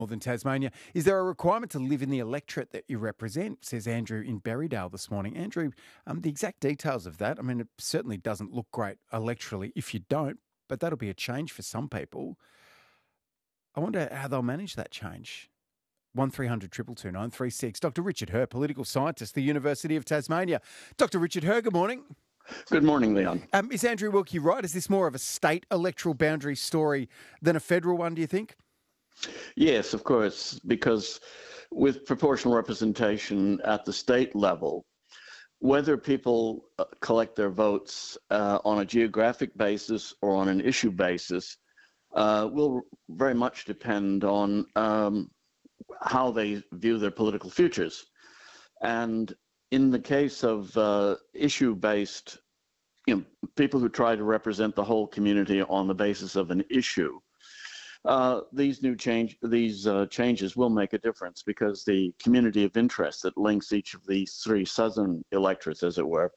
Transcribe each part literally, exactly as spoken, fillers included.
Northern Tasmania. Is there a requirement to live in the electorate that you represent? Says Andrew in Berrydale this morning. Andrew, um, the exact details of that, I mean, it certainly doesn't look great electorally if you don't, but that'll be a change for some people. I wonder how they'll manage that change. one three hundred two two two nine three six. Doctor Richard Herr, political scientist, the University of Tasmania. Doctor Richard Herr, good morning. Good morning, Leon. Um, is Andrew Wilkie right? Is this more of a state electoral boundary story than a federal one, do you think? Yes, of course, because with proportional representation at the state level, whether people uh, collect their votes uh, on a geographic basis or on an issue basis uh, will very much depend on um, how they view their political futures. And in the case of uh, issue-based, you know, people who try to represent the whole community on the basis of an issue, Uh, these new change, these uh, changes will make a difference because the community of interest that links each of these three southern electorates, as it were,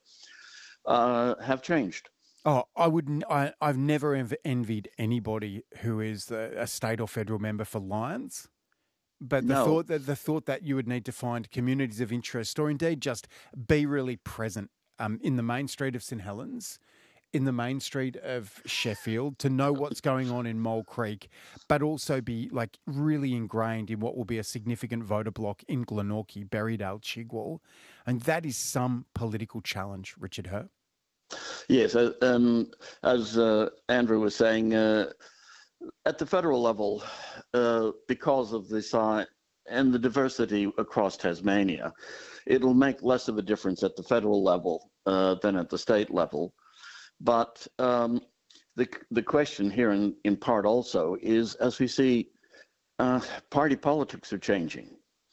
uh, have changed. Oh, I wouldn't. I, I've never ev- envied anybody who is the, a state or federal member for Lions. But the No. thought that the thought that you would need to find communities of interest, or indeed just be really present um, in the main street of St Helens, in the main street of Sheffield, to know what's going on in Mole Creek, but also be like really ingrained in what will be a significant voter block in Glenorchy, Berrydale, Chigwell. And that is some political challenge, Richard Herr. Yes, uh, um, as uh, Andrew was saying, uh, at the federal level, uh, because of the size and the diversity across Tasmania, it'll make less of a difference at the federal level uh, than at the state level. But um, the the question here, in, in part also, is as we see, uh, party politics are changing,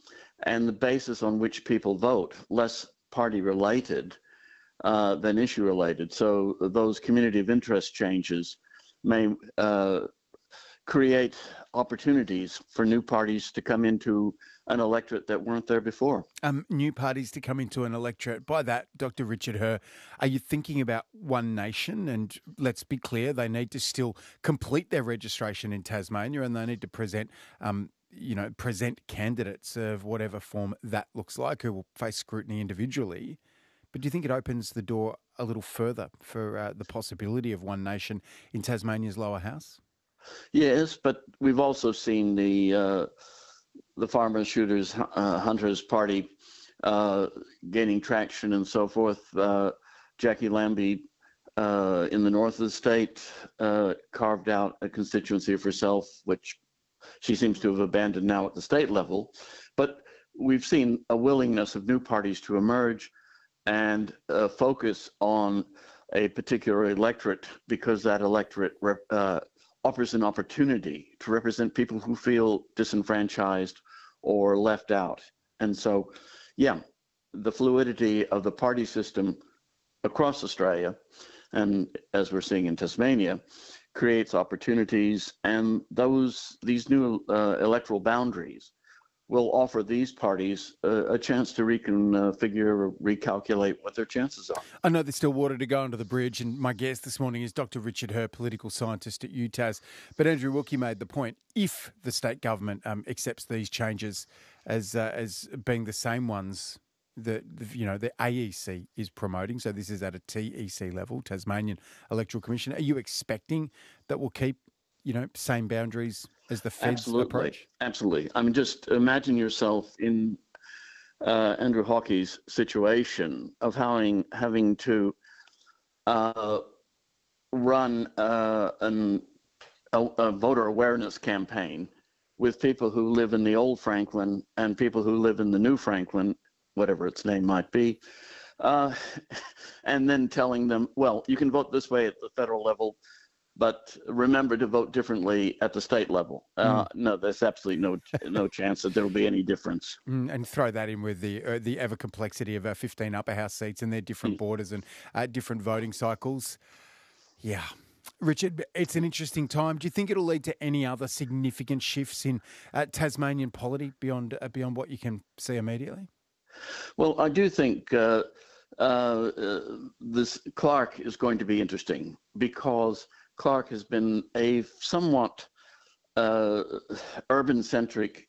and the basis on which people vote less party related uh, than issue related. So those community of interest changes may uh, create opportunities for new parties to come into an electorate that weren't there before. Um, new parties to come into an electorate. By that, Doctor Richard Herr, are you thinking about One Nation? And let's be clear, they need to still complete their registration in Tasmania, and they need to present, um, you know, present candidates of whatever form that looks like, who will face scrutiny individually. But do you think it opens the door a little further for uh, the possibility of One Nation in Tasmania's lower house? Yes, but we've also seen the uh, the farmers, shooters, uh, hunters party uh, gaining traction and so forth. Uh, Jackie Lambie uh, in the north of the state uh, carved out a constituency of herself, which she seems to have abandoned now at the state level. But we've seen a willingness of new parties to emerge and uh, focus on a particular electorate because that electorate uh, offers an opportunity to represent people who feel disenfranchised or left out. And so, yeah, the fluidity of the party system across Australia, and as we're seeing in Tasmania, creates opportunities, and those these new uh, electoral boundaries will offer these parties uh, a chance to reconfigure or recalculate what their chances are. I know there's still water to go under the bridge, and my guest this morning is Doctor Richard Herr, political scientist at U T A S. But Andrew Wilkie made the point, if the state government um, accepts these changes as uh, as being the same ones that, you know, the A E C is promoting, so this is at a T E C level, Tasmanian Electoral Commission, are you expecting that we'll keep, you know, same boundaries as the Fed's Absolutely. approach? Absolutely. I mean, just imagine yourself in uh, Andrew Hockey's situation of having having to uh, run uh, an, a, a voter awareness campaign with people who live in the old Franklin and people who live in the new Franklin, whatever its name might be, uh, and then telling them, well, you can vote this way at the federal level, but remember to vote differently at the state level. Uh, mm. No, there's absolutely no no chance that there will be any difference. Mm, and throw that in with the uh, the ever complexity of uh, fifteen upper house seats and their different mm. borders and uh, different voting cycles. Yeah. Richard, it's an interesting time. Do you think it'll lead to any other significant shifts in uh, Tasmanian polity beyond uh, beyond what you can see immediately? Well, I do think uh, uh, uh, this Clark is going to be interesting because Clark has been a somewhat uh, urban-centric